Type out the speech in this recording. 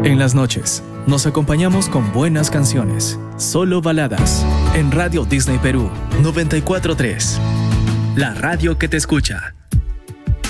En las noches, nos acompañamos con buenas canciones. Solo baladas. En Radio Disney Perú 94.3. La radio que te escucha.